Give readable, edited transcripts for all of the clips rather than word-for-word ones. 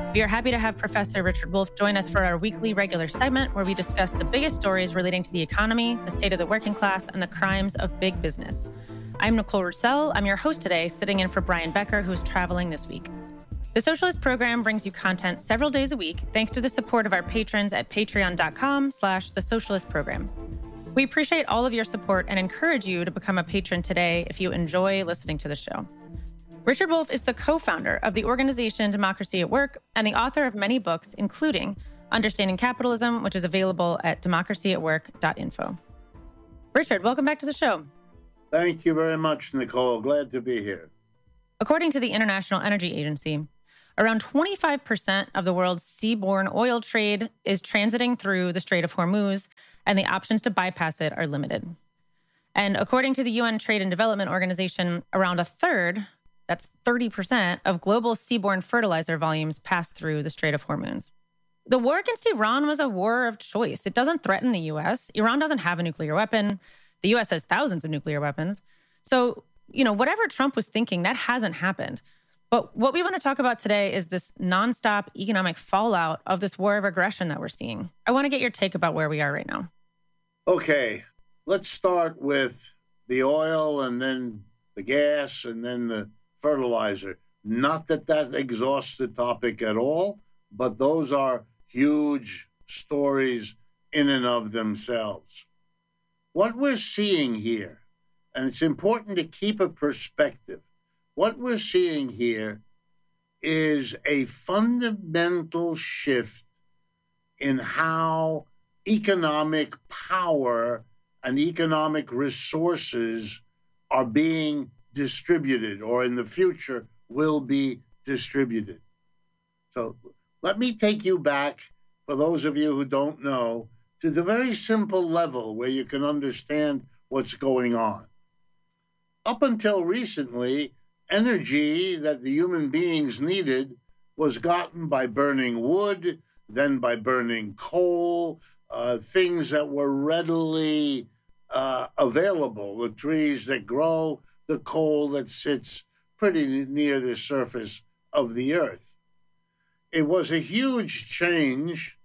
We are happy to have Professor Richard Wolff join us for our weekly regular segment where we discuss the biggest stories relating to the economy, the state of the working class, and the crimes of big business. I'm Nicole Roussel. I'm your host today, sitting in for Brian Becker, who's traveling this week. The Socialist Program brings you content several days a week, thanks to the support of our patrons at patreon.com/The Socialist Program. We appreciate all of your support and encourage you to become a patron today if you enjoy listening to the show. Richard Wolff is the co-founder of the organization Democracy at Work and the author of many books, including Understanding Capitalism, which is available at democracyatwork.info. Richard, welcome back to the show. Thank you very much, Nicole. Glad to be here. According to the International Energy Agency, around 25% of the world's seaborne oil trade is transiting through the Strait of Hormuz, and the options to bypass it are limited. And according to the UN Trade and Development Organization, around a third, that's 30%, of global seaborne fertilizer volumes pass through the Strait of Hormuz. The war against Iran was a war of choice. It doesn't threaten the U.S. Iran doesn't have a nuclear weapon. The U.S. has thousands of nuclear weapons. So, whatever Trump was thinking, that hasn't happened. But what we want to talk about today is this nonstop economic fallout of this war of aggression that we're seeing. I want to get your take about where we are right now. Okay, let's start with the oil and then the gas and then the fertilizer. Not that exhausts the topic at all, but those are huge stories in and of themselves. What we're seeing here, and it's important to keep a perspective, what we're seeing here is a fundamental shift in how economic power and economic resources are being distributed, or in the future will be distributed. So let me take you back, for those of you who don't know, to the very simple level where you can understand what's going on. Up until recently, energy that the human beings needed was gotten by burning wood, then by burning coal, things that were readily available, the trees that grow, the coal that sits pretty near the surface of the earth. It was a huge change,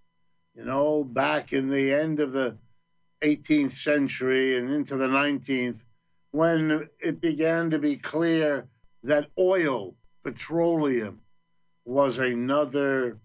back in the end of the 18th century and into the 19th, when it began to be clear that oil, petroleum, was another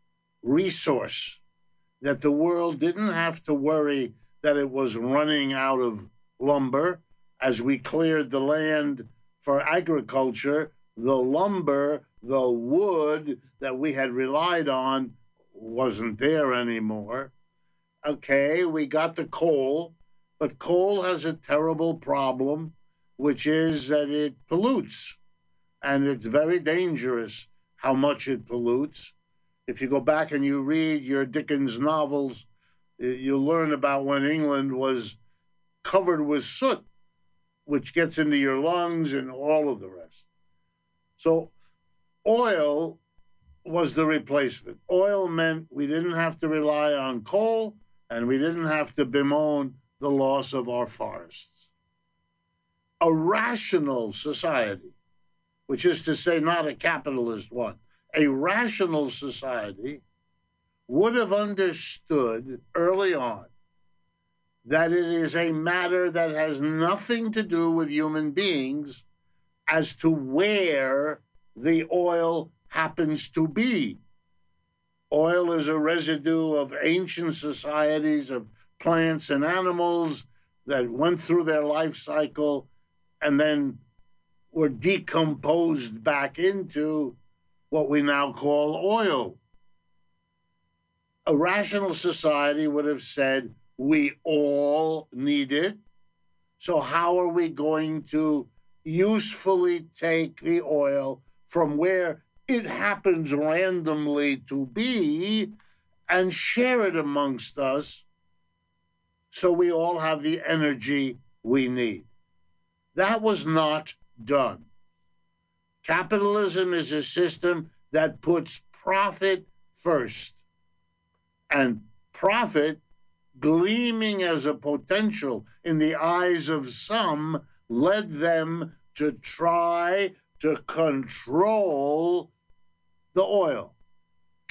resource, that the world didn't have to worry that it was running out of lumber. As we cleared the land for agriculture, the lumber, the wood that we had relied on wasn't there anymore. Okay, we got the coal, but coal has a terrible problem, which is that it pollutes. And it's very dangerous how much it pollutes. If you go back and you read your Dickens novels, you'll learn about when England was covered with soot, which gets into your lungs and all of the rest. So oil was the replacement. Oil meant we didn't have to rely on coal, and we didn't have to bemoan the loss of our forests. A rational society, which is to say not a capitalist one, a rational society would have understood early on that it is a matter that has nothing to do with human beings as to where the oil happens to be. Oil is a residue of ancient societies, of plants and animals that went through their life cycle and then were decomposed back into what we now call oil. A rational society would have said, we all need it. So how are we going to usefully take the oil from where it happens randomly to be and share it amongst us so we all have the energy we need? That was not done. Capitalism is a system that puts profit first. And profit, gleaming as a potential in the eyes of some, led them to try to control the oil.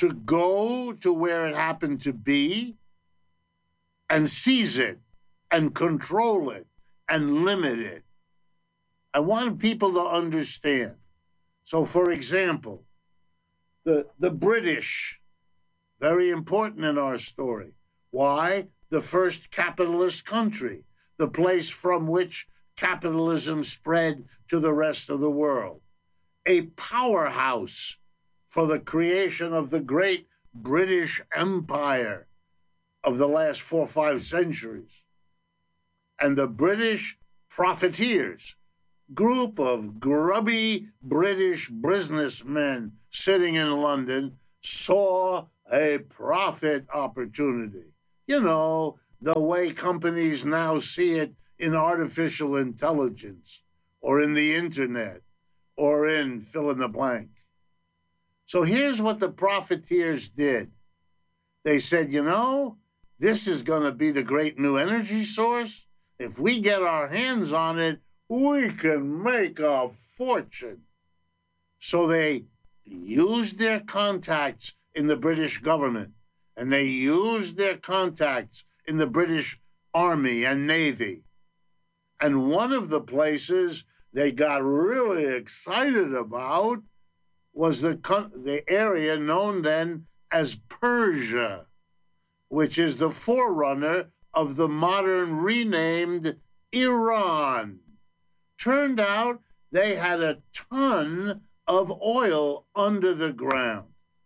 to go to where it happened to be and seize it and control it and limit it. I want people to understand. So, for example, the British, very important in our story. Why? The first capitalist country, the place from which capitalism spread to the rest of the world. A powerhouse for the creation of the great British Empire of the last 4 or 5 centuries. And the British profiteers, group of grubby British businessmen sitting in London, saw a profit opportunity. You know, the way companies now see it in artificial intelligence or in the internet or in fill in the blank. So here's what the profiteers did. They said, you know, this is going to be the great new energy source. If we get our hands on it, we can make a fortune. So they used their contacts in the British government, and they used their contacts in the British Army and Navy. And one of the places they got really excited about was the area known then as Persia, which is the forerunner of the modern renamed Iran. Turned out they had a ton of oil under the ground.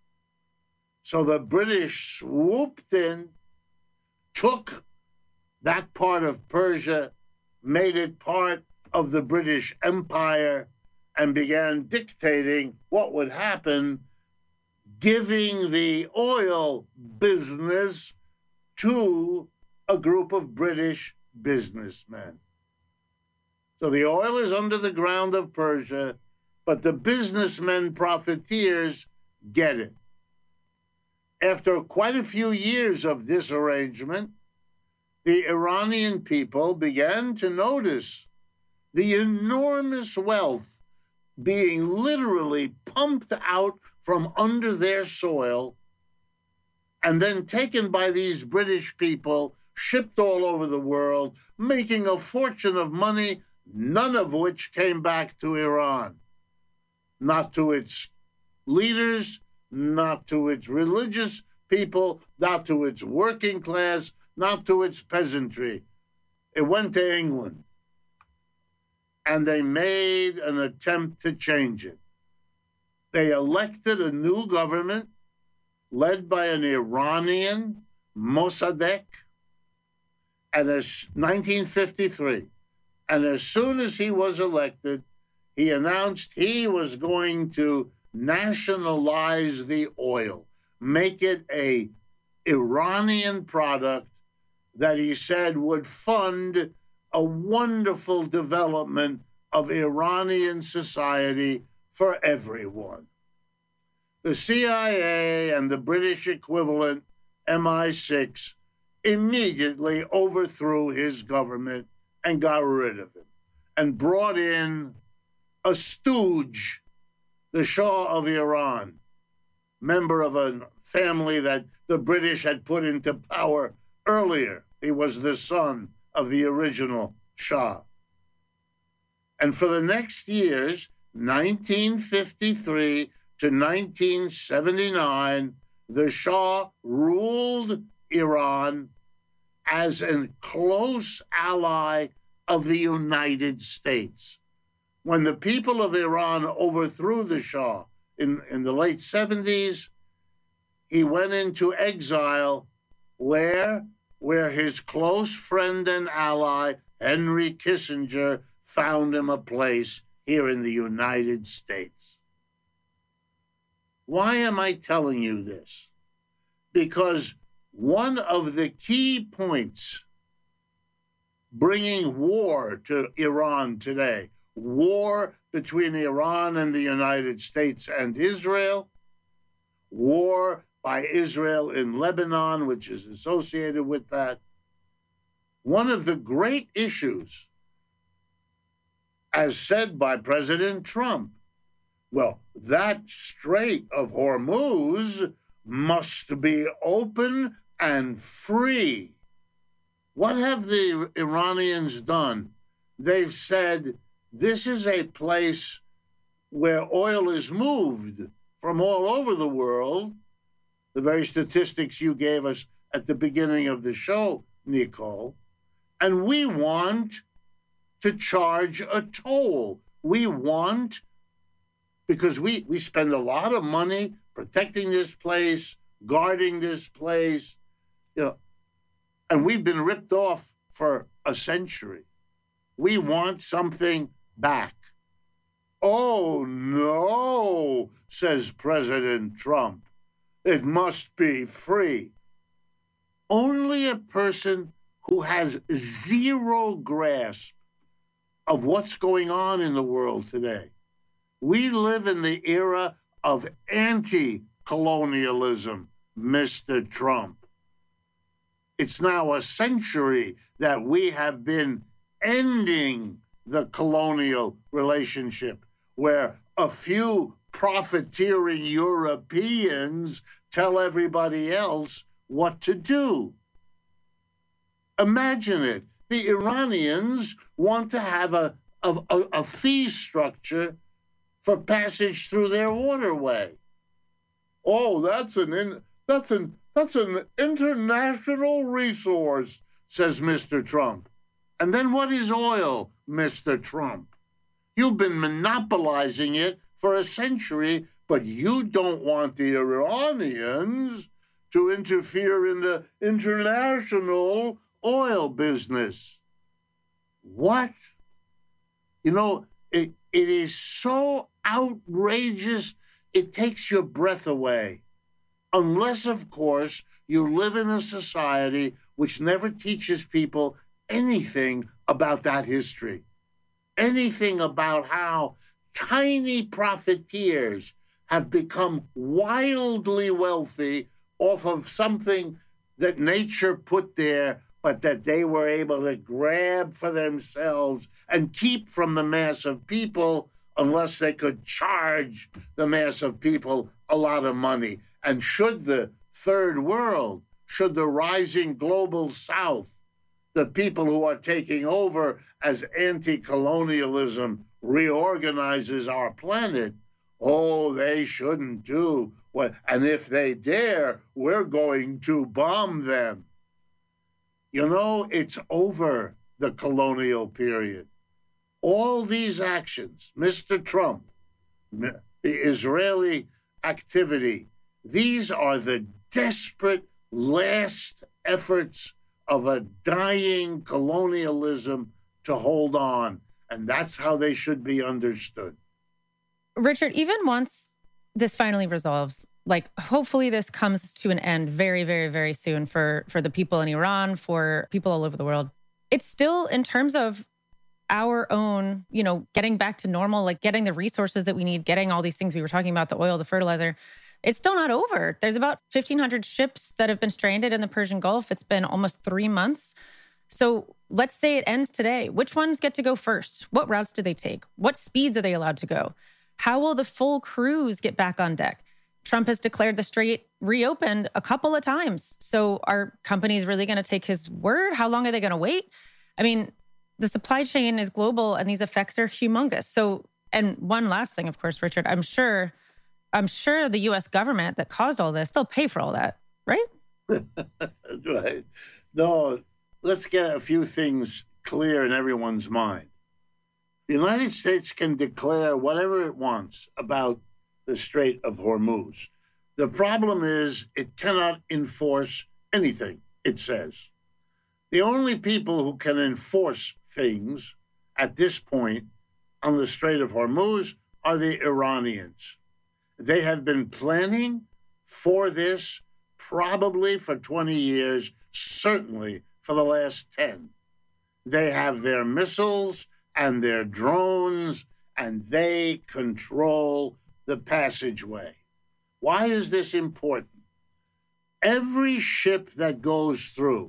So the British swooped in, took that part of Persia, made it part of the British Empire, and began dictating what would happen, giving the oil business to a group of British businessmen. So the oil is under the ground of Persia, but the businessmen, profiteers, get it. After quite a few years of this arrangement, the Iranian people began to notice the enormous wealth being literally pumped out from under their soil and then taken by these British people, shipped all over the world, making a fortune of money, none of which came back to Iran. Not to its leaders, not to its religious people, not to its working class, not to its peasantry. It went to England. And they made an attempt to change it. They elected a new government led by an Iranian, Mossadegh, and as 1953. And as soon as he was elected, he announced he was going to nationalize the oil, make it an Iranian product that he said would fund a wonderful development of Iranian society for everyone. The CIA and the British equivalent, MI6, immediately overthrew his government and got rid of him and brought in a stooge, the Shah of Iran, member of a family that the British had put into power earlier. He was the son of the original Shah. And for the next years, 1953 to 1979, the Shah ruled Iran as a close ally of the United States. When the people of Iran overthrew the Shah in the late 70s, he went into exile where his close friend and ally, Henry Kissinger, found him a place here in the United States. Why am I telling you this? Because one of the key points bringing war to Iran today, war between Iran and the United States and Israel, war by Israel in Lebanon, which is associated with that. One of the great issues, as said by President Trump, well, that Strait of Hormuz must be open and free. What have the Iranians done? They've said, this is a place where oil is moved from all over the world, the very statistics you gave us at the beginning of the show, Nicole, and we want to charge a toll. We want, because we spend a lot of money protecting this place, guarding this place, and we've been ripped off for a century. We want something back. Oh, no, says President Trump. It must be free. Only a person who has zero grasp of what's going on in the world today. We live in the era of anti-colonialism, Mr. Trump. It's now a century that we have been ending the colonial relationship, where a few profiteering Europeans tell everybody else what to do. Imagine it. The Iranians want to have a fee structure for passage through their waterway. Oh, that's an international resource, says Mr. Trump. And then what is oil, Mr. Trump? You've been monopolizing it for a century, but you don't want the Iranians to interfere in the international oil business. What? It is so outrageous, it takes your breath away. Unless, of course, you live in a society which never teaches people anything about that history, anything about how tiny profiteers have become wildly wealthy off of something that nature put there, but that they were able to grab for themselves and keep from the mass of people unless they could charge the mass of people a lot of money. And should the third world, should the rising global south, the people who are taking over as anti-colonialism reorganizes our planet, oh, they shouldn't do what, and if they dare, we're going to bomb them. It's over, the colonial period. All these actions, Mr. Trump, the Israeli activity, these are the desperate last efforts of a dying colonialism to hold on. And that's how they should be understood. Richard, even once this finally resolves, hopefully this comes to an end very, very, very soon for the people in Iran, for people all over the world. It's still, in terms of our own, getting back to normal, getting the resources that we need, getting all these things we were talking about, the oil, the fertilizer, it's still not over. There's about 1,500 ships that have been stranded in the Persian Gulf. It's been almost 3 months. So let's say it ends today. Which ones get to go first? What routes do they take? What speeds are they allowed to go? How will the full crews get back on deck? Trump has declared the Strait reopened a couple of times. So are companies really going to take his word? How long are they going to wait? I mean, the supply chain is global and these effects are humongous. So, and one last thing, of course, Richard, I'm sure the U.S. government that caused all this, they'll pay for all that, right? Right. No, let's get a few things clear in everyone's mind. The United States can declare whatever it wants about the Strait of Hormuz. The problem is it cannot enforce anything it says. The only people who can enforce things at this point on the Strait of Hormuz are the Iranians. They have been planning for this probably for 20 years, certainly for the last 10. They have their missiles and their drones, and they control the passageway. Why is this important? Every ship that goes through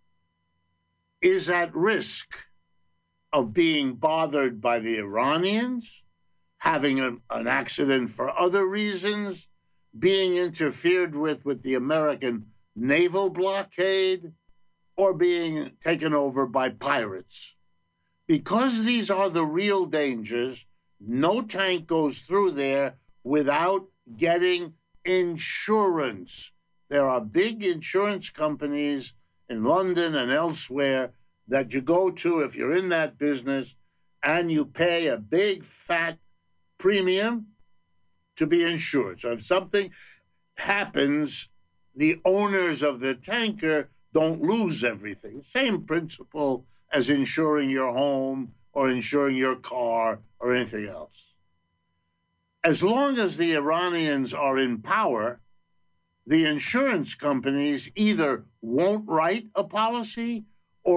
is at risk of being bothered by the Iranians, having an accident for other reasons, being interfered with the American naval blockade, or being taken over by pirates. Because these are the real dangers, no tank goes through there without getting insurance. There are big insurance companies in London and elsewhere that you go to if you're in that business, and you pay a big fat premium to be insured. So if something happens, the owners of the tanker don't lose everything. Same principle as insuring your home or insuring your car or anything else. As long as the Iranians are in power, the insurance companies either won't write a policy